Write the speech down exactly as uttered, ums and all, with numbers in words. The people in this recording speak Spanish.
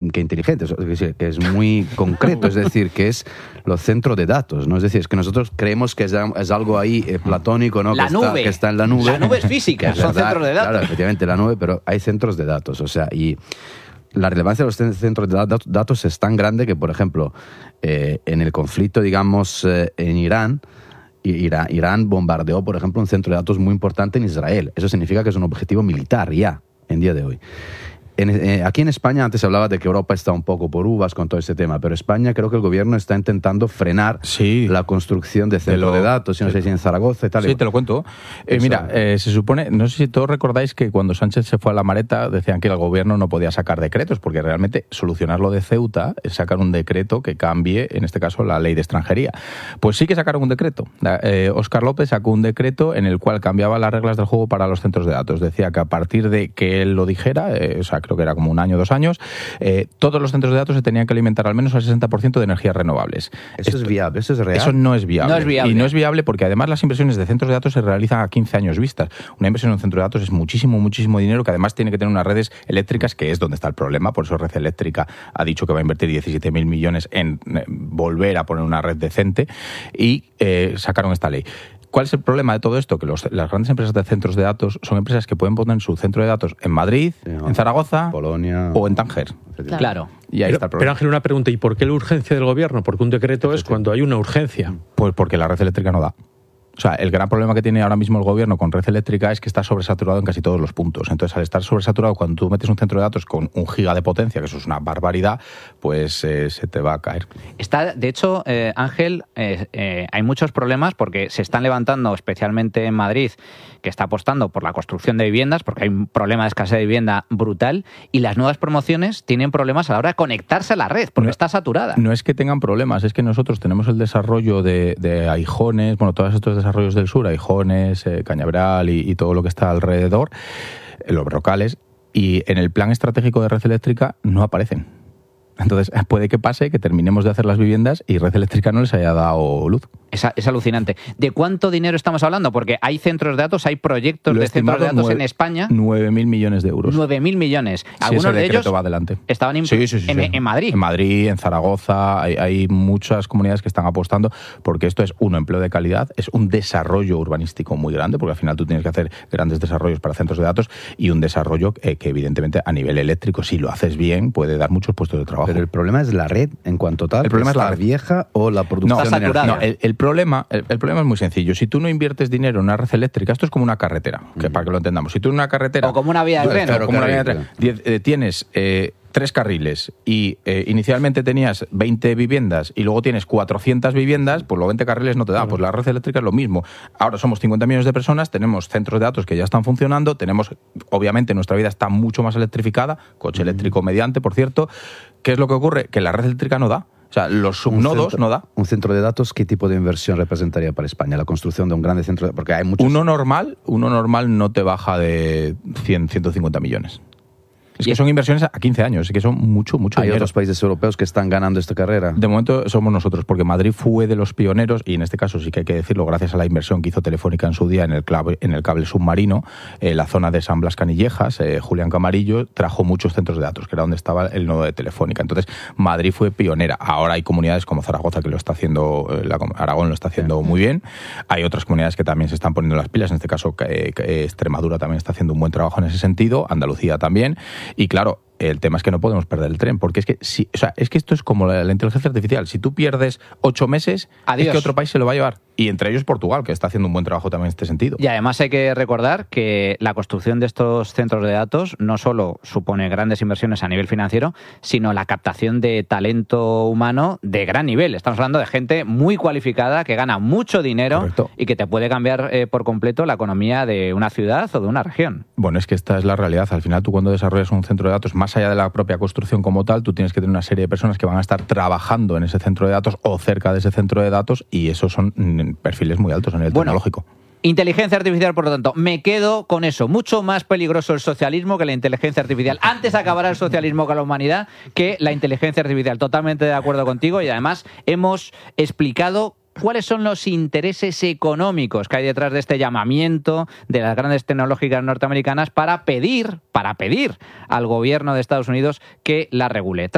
que inteligente, es decir, que es muy concreto, es decir, que es los centros de datos, ¿no? Es decir, es que nosotros creemos que es, es algo ahí eh, platónico, ¿no? La que, nube. Está, que está en la nube. La nube es física, son verdad, centros de datos. Claro, efectivamente, la nube, pero hay centros de datos, o sea, y la relevancia de los centros de datos es tan grande que, por ejemplo, eh, en el conflicto, digamos, eh, en Irán, Irán, Irán bombardeó, por ejemplo, un centro de datos muy importante en Israel. Eso significa que es un objetivo militar ya, en día de hoy. En, eh, aquí en España, antes se hablaba de que Europa está un poco por uvas con todo este tema, pero España creo que el gobierno está intentando frenar sí. la construcción de centros de datos, y no sé si en Zaragoza y tal. Sí, te lo cuento. Eh, mira, eh, se supone, no sé si todos recordáis que cuando Sánchez se fue a la Mareta decían que el gobierno no podía sacar decretos, porque realmente solucionar lo de Ceuta es sacar un decreto que cambie, en este caso, la ley de extranjería. Pues sí que sacaron un decreto. Eh, Óscar López sacó un decreto en el cual cambiaba las reglas del juego para los centros de datos. Decía que a partir de que él lo dijera, eh, o sea, creo que era como un año, dos años, eh, todos los centros de datos se tenían que alimentar al menos al sesenta por ciento de energías renovables. Eso Esto, es viable, eso es real. Eso no es viable. No es viable. Y no es viable porque además las inversiones de centros de datos se realizan a quince años vistas. Una inversión en un centro de datos es muchísimo, muchísimo dinero, que además tiene que tener unas redes eléctricas, que es donde está el problema. Por eso Red Eléctrica ha dicho que va a invertir diecisiete mil millones en volver a poner una red decente, y eh, sacaron esta ley. ¿Cuál es el problema de todo esto? Que los, las grandes empresas de centros de datos son empresas que pueden poner su centro de datos en Madrid, sí, no, en Zaragoza, Polonia o en Tánger. Claro. claro. Y ahí pero, está el problema. Pero Ángel, una pregunta, ¿y por qué la urgencia del gobierno? Porque un decreto es cuando hay una urgencia. Pues porque la red eléctrica no da. O sea, el gran problema que tiene ahora mismo el gobierno con red eléctrica es que está sobresaturado en casi todos los puntos. Entonces, al estar sobresaturado, cuando tú metes un centro de datos con un giga de potencia, que eso es una barbaridad, pues eh, se te va a caer. Está, de hecho, eh, Ángel, eh, eh, hay muchos problemas porque se están levantando, especialmente en Madrid, que está apostando por la construcción de viviendas, porque hay un problema de escasez de vivienda brutal, y las nuevas promociones tienen problemas a la hora de conectarse a la red, porque no, está saturada. No es que tengan problemas, es que nosotros tenemos el desarrollo de, de Aijones, bueno, todos estos desarrollos del sur, Aijones, eh, Cañaveral y, y todo lo que está alrededor, eh, los Brocales, y en el plan estratégico de red eléctrica no aparecen. Entonces, puede que pase que terminemos de hacer las viviendas y Red Eléctrica no les haya dado luz. Es, es alucinante. ¿De cuánto dinero estamos hablando? Porque hay centros de datos, hay proyectos Lo de centros de datos nueve, en España. nueve mil millones de euros. nueve mil millones. Algunos sí, de ellos va adelante. estaban en, sí, sí, sí, en, sí. en Madrid. En Madrid, en Zaragoza, hay, hay muchas comunidades que están apostando, porque esto es un empleo de calidad, es un desarrollo urbanístico muy grande, porque al final tú tienes que hacer grandes desarrollos para centros de datos, y un desarrollo eh, que evidentemente a nivel eléctrico, si lo haces bien, puede dar muchos puestos de trabajo. Pero el problema es la red en cuanto tal. El problema es la vieja o la producción no, de energía. No, el, el problema, el, el problema es muy sencillo. Si tú no inviertes dinero en una red eléctrica, esto es como una carretera, que mm. para que lo entendamos. Si tú en una carretera o como una vía de tren, claro, como una vía de tren, eh, tienes eh, tres carriles y eh, inicialmente tenías veinte viviendas y luego tienes cuatrocientas viviendas, pues los veinte carriles no te da. Pues la red eléctrica es lo mismo. Ahora somos cincuenta millones de personas, tenemos centros de datos que ya están funcionando, tenemos, obviamente, nuestra vida está mucho más electrificada, coche eléctrico mediante, por cierto. ¿Qué es lo que ocurre? Que la red eléctrica no da. O sea, los subnodos no da. ¿Un centro de datos qué tipo de inversión representaría para España? La construcción de un grande centro de... Porque hay muchos... Uno normal, uno normal no te baja de cien, ciento cincuenta millones. Es que son inversiones a quince años, es que son mucho, mucho ¿Hay dinero. otros países europeos que están ganando esta carrera? De momento somos nosotros, porque Madrid fue de los pioneros, y en este caso sí que hay que decirlo, gracias a la inversión que hizo Telefónica en su día en el, clave, en el cable submarino, eh, la zona de San Blas Canillejas, eh, Julián Camarillo trajo muchos centros de datos, que era donde estaba el nodo de Telefónica. Entonces, Madrid fue pionera. Ahora hay comunidades como Zaragoza que lo está haciendo, eh, la, Aragón lo está haciendo sí. muy bien. Hay otras comunidades que también se están poniendo las pilas, en este caso eh, eh, Extremadura también está haciendo un buen trabajo en ese sentido, Andalucía también, y claro, el tema es que no podemos perder el tren, porque es que si, o sea, es que esto es como la, la inteligencia artificial. Si tú pierdes ocho meses, Adiós. Es que otro país se lo va a llevar. Y entre ellos Portugal, que está haciendo un buen trabajo también en este sentido. Y además hay que recordar que la construcción de estos centros de datos no solo supone grandes inversiones a nivel financiero, sino la captación de talento humano de gran nivel. Estamos hablando de gente muy cualificada, que gana mucho dinero. Correcto. Y que te puede cambiar eh, por completo la economía de una ciudad o de una región. Bueno, es que esta es la realidad. Al final, tú cuando desarrollas un centro de datos, más allá de la propia construcción como tal, tú tienes que tener una serie de personas que van a estar trabajando en ese centro de datos o cerca de ese centro de datos, y esos son perfiles muy altos a nivel bueno, tecnológico. Inteligencia artificial, por lo tanto, me quedo con eso. Mucho más peligroso el socialismo que la inteligencia artificial. Antes acabará el socialismo con la humanidad que la inteligencia artificial. Totalmente de acuerdo contigo, y además hemos explicado cuáles son los intereses económicos que hay detrás de este llamamiento de las grandes tecnológicas norteamericanas para pedir, para pedir al gobierno de Estados Unidos que la regule.